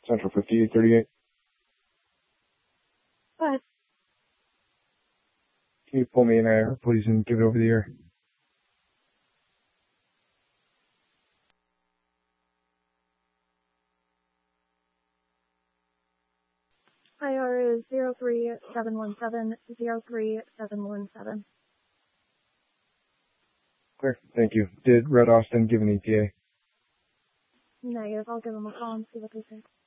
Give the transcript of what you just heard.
Central 5838. What? Can you pull me an IR, please, and give it over the air? IR is 03717 Clear. Thank you. Did Red Austin give an ETA? Negative. I'll give them a call and see what they think.